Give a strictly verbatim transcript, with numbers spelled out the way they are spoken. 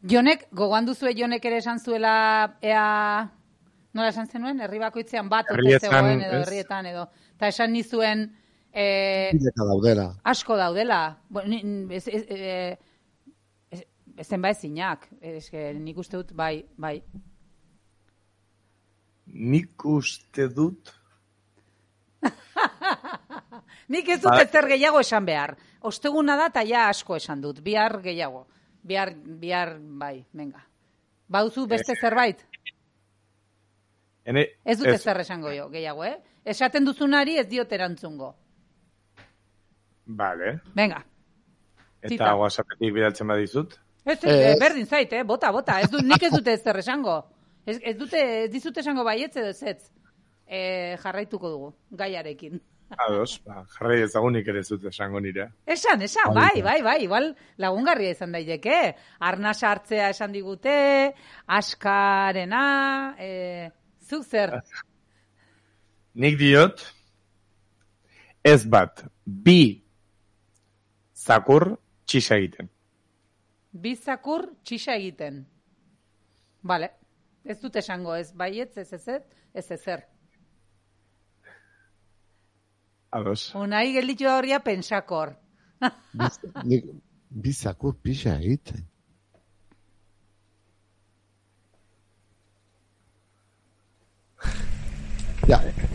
Jonek, gogoan duzue Jonek ere esan zuela, ea, nola esan zenuen, herri bakoitzean bat ote zegoen edo herrietan edo. Eta esan nizuen, eh, daudela. asko daudela. Bueno, ez, ez, ez, ez, ez zen ba ezinak. Ez que nik uste dut, bai, bai. Nik uste dut... Nik ez dut ezer gehiago esan behar. Osteguna da eta ja asko esan dut. Bihar gehiago. Bihar, bihar, bai, venga. Bauzu beste zerbait? Ene, ez dut ezer esango jo, gehiago, eh? Esaten duzunari ez diot erantzungo. Vale. Venga. Eta WhatsAppetik bidaltzen badizut? Ez, ez, berdin zait, eh? Bota, bota. Ez dut, nik ez dute ezer esango. Ez, ez dute, ez dizut esango baietz edo ez ez. E, jarraituko dugu, gaiarekin. Ados, ba, jarrai ezagunik ere zut esango nire. Esan, esan, bai, bai, bai, igual lagungarria izan daiteke. Arnasa hartzea esan digute, askarena, e, zuk zer? Nik diot, ez bat, bi zakur txisa egiten. Bi zakur txisa egiten. Vale, ez dut esango, ez baietz, ez ez ez, ez ezer. Ados. Unai gelditu da horria pensakor. Bizakur pixa egiten. Ja.